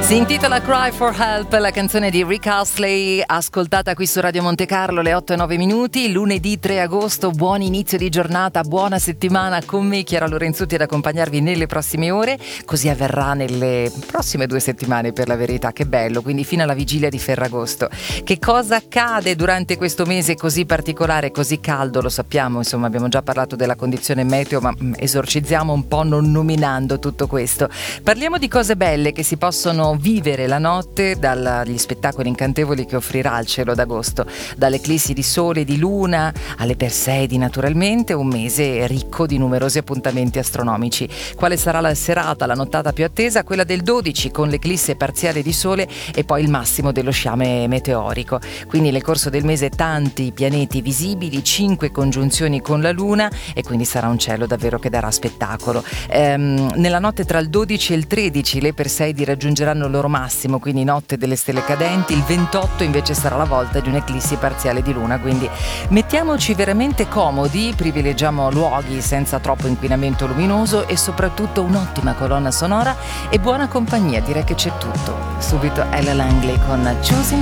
Si intitola Cry for Help, la canzone di Rick Astley, ascoltata qui su Radio Monte Carlo, le 8:09, lunedì 3 agosto, buon inizio di giornata, buona settimana con me Chiara Lorenzutti ad accompagnarvi nelle prossime ore, così avverrà nelle prossime 2 settimane per la verità, che bello, quindi fino alla vigilia di Ferragosto. Che cosa accade durante questo mese così particolare, così caldo, lo sappiamo, insomma abbiamo già parlato della condizione meteo, ma esorcizziamo un po' non nominando tutto questo. Parliamo di cose belle che si possono vivere la notte dagli spettacoli incantevoli che offrirà il cielo d'agosto, dalle eclissi di sole e di luna alle Perseidi, naturalmente un mese ricco di numerosi appuntamenti astronomici. Quale sarà la serata, la nottata più attesa? Quella del 12 con l'eclisse parziale di sole e poi il massimo dello sciame meteorico. Quindi nel corso del mese tanti pianeti visibili, 5 congiunzioni con la luna e quindi sarà un cielo davvero che darà spettacolo. Nella notte tra il 12 e il 13 le Perseidi raggiungeranno il loro massimo, quindi notte delle stelle cadenti. Il 28 invece sarà la volta di un'eclissi parziale di luna, quindi mettiamoci veramente comodi, privilegiamo luoghi senza troppo inquinamento luminoso e soprattutto un'ottima colonna sonora e buona compagnia, direi che c'è tutto. Subito Ella Langley con Choosing